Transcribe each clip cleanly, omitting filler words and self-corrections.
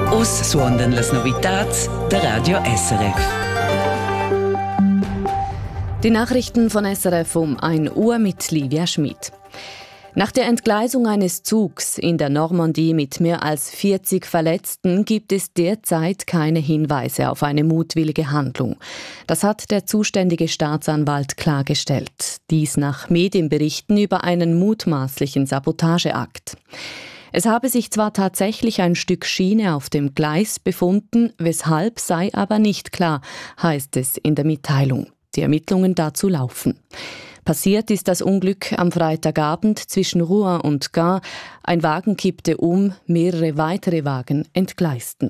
Us suondan las novitats der Radio SRF. Die Nachrichten von SRF um 1 Uhr mit Livia Schmid. Nach der Entgleisung eines Zugs in der Normandie mit mehr als 40 Verletzten gibt es derzeit keine Hinweise auf eine mutwillige Handlung. Das hat der zuständige Staatsanwalt klargestellt. Dies nach Medienberichten über einen mutmaßlichen Sabotageakt. Es habe sich zwar tatsächlich ein Stück Schiene auf dem Gleis befunden, weshalb sei aber nicht klar, heißt es in der Mitteilung. Die Ermittlungen dazu laufen. Passiert ist das Unglück am Freitagabend zwischen Rouen und Gand. Ein Wagen kippte um, mehrere weitere Wagen entgleisten.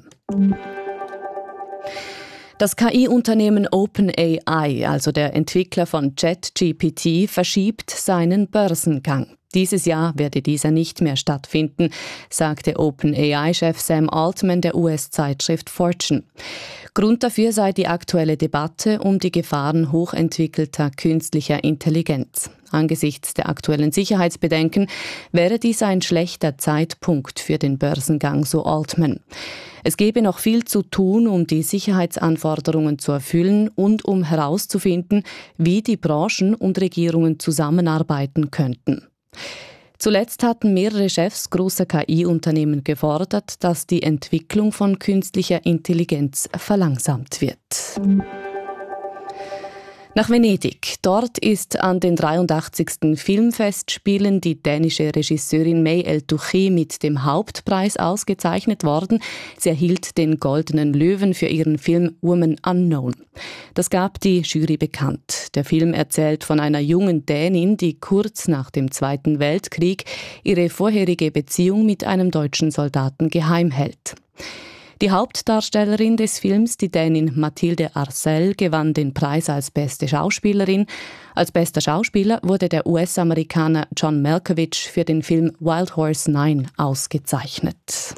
Das KI-Unternehmen OpenAI, also der Entwickler von ChatGPT, verschiebt seinen Börsengang. Dieses Jahr werde dieser nicht mehr stattfinden, sagte OpenAI-Chef Sam Altman der US-Zeitschrift Fortune. Grund dafür sei die aktuelle Debatte um die Gefahren hochentwickelter künstlicher Intelligenz. Angesichts der aktuellen Sicherheitsbedenken wäre dies ein schlechter Zeitpunkt für den Börsengang, so Altman. Es gebe noch viel zu tun, um die Sicherheitsanforderungen zu erfüllen und um herauszufinden, wie die Branchen und Regierungen zusammenarbeiten könnten. Zuletzt hatten mehrere Chefs großer KI-Unternehmen gefordert, dass die Entwicklung von künstlicher Intelligenz verlangsamt wird. Nach Venedig. Dort ist an den 83. Filmfestspielen die dänische Regisseurin May El-Touchy mit dem Hauptpreis ausgezeichnet worden. Sie erhielt den Goldenen Löwen für ihren Film Woman Unknown. Das gab die Jury bekannt. Der Film erzählt von einer jungen Dänin, die kurz nach dem Zweiten Weltkrieg ihre vorherige Beziehung mit einem deutschen Soldaten geheim hält. Die Hauptdarstellerin des Films, die Dänin Mathilde Arcel, gewann den Preis als beste Schauspielerin. Als bester Schauspieler wurde der US-Amerikaner John Malkovich für den Film Wild Horse 9 ausgezeichnet.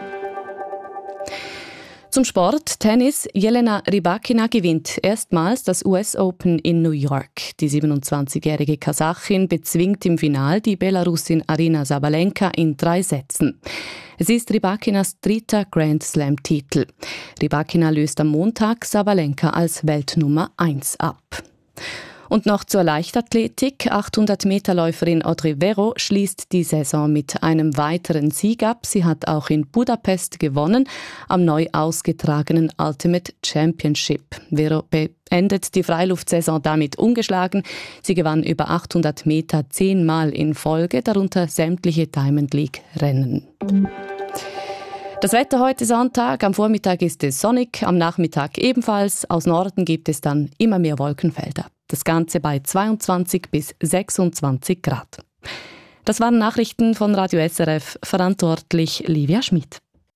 Zum Sport, Tennis. Jelena Rybakina gewinnt erstmals das US Open in New York. Die 27-jährige Kasachin bezwingt im Final die Belarusin Aryna Sabalenka in 3 Sätzen. Es ist Rybakinas 3. Grand Slam-Titel. Rybakina löst am Montag Sabalenka als Weltnummer 1 ab. Und noch zur Leichtathletik. 800-Meter-Läuferin Audrey Vero schließt die Saison mit einem weiteren Sieg ab. Sie hat auch in Budapest gewonnen, am neu ausgetragenen Ultimate Championship. Vero beendet die Freiluftsaison damit ungeschlagen. Sie gewann über 800 Meter 10-mal in Folge, darunter sämtliche Diamond League-Rennen. Das Wetter heute Sonntag. Am Vormittag ist es sonnig, am Nachmittag ebenfalls. Aus Norden gibt es dann immer mehr Wolkenfelder. Das Ganze bei 22 bis 26 Grad. Das waren Nachrichten von Radio SRF, verantwortlich Livia Schmid.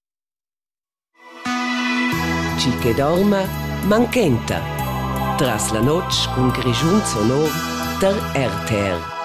Chi dorme, manquenta. Tras la noche un grigiun sonor der RTR.